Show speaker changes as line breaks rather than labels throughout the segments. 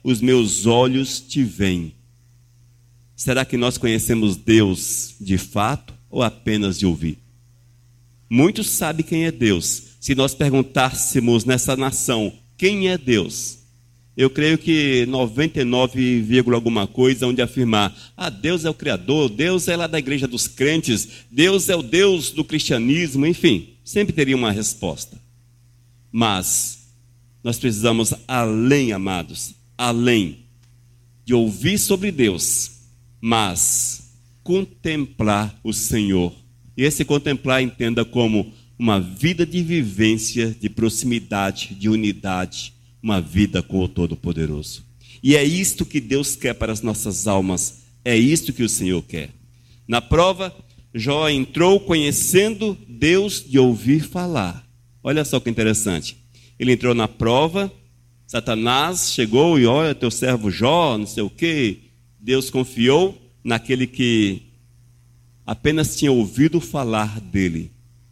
os meus olhos te veem. Será que nós conhecemos Deus de fato ou apenas de ouvir? Muitos sabem quem é Deus. Se nós perguntássemos nessa nação, quem é Deus? Eu creio que 99, alguma coisa onde afirmar, Deus é o Criador, Deus é lá da igreja dos crentes, Deus é o Deus do cristianismo, enfim, sempre teria uma resposta. Mas nós precisamos além, amados, além de ouvir sobre Deus, mas contemplar o Senhor. E esse contemplar entenda como uma vida de vivência, de proximidade, de unidade, uma vida com o Todo-Poderoso. E é isto que Deus quer para as nossas almas, é isto que o Senhor quer. Na prova, Jó entrou conhecendo Deus de ouvir falar. Olha só que interessante. Ele entrou na prova, Satanás chegou e olha, teu servo Jó, não sei o quê. Deus confiou naquele que apenas tinha ouvido falar dele.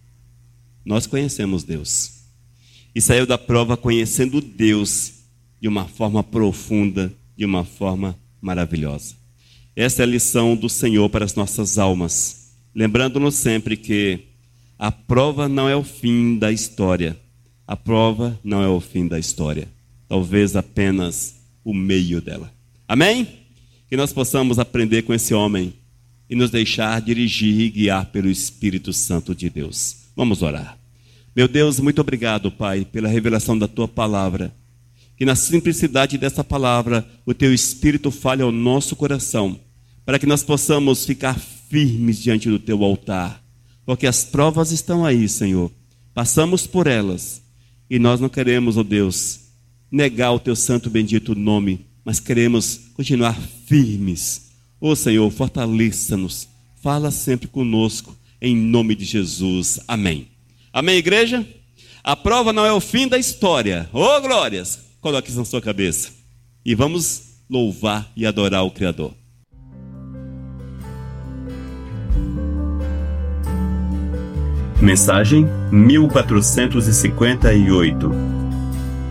Nós conhecemos Deus. E saiu da prova conhecendo Deus de uma forma profunda, de uma forma maravilhosa. Essa é a lição do Senhor para as nossas almas. Lembrando-nos sempre que a prova não é o fim da história. A prova não é o fim da história. Talvez apenas o meio dela. Amém? Que nós possamos aprender com esse homem e nos deixar dirigir e guiar pelo Espírito Santo de Deus. Vamos orar. Meu Deus, muito obrigado, Pai, pela revelação da Tua palavra. Que na simplicidade dessa palavra, o Teu Espírito fale ao nosso coração, para que nós possamos ficar firmes diante do Teu altar. Porque as provas estão aí, Senhor. Passamos por elas. E nós não queremos, ó Deus, negar o Teu santo bendito nome, mas queremos continuar firmes. Ó Senhor, fortaleça-nos. Fala sempre conosco, em nome de Jesus. Amém. Amém, igreja? A prova não é o fim da história. Ô, glórias! Coloque isso na sua cabeça. E vamos louvar e adorar o Criador.
Mensagem 1458.